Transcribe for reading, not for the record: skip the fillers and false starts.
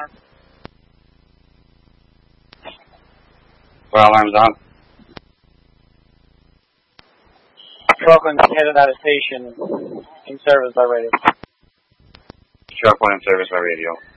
alarm. Fire alarm's on. Truck headed out of station in service by radio. Truck 1 in service by radio.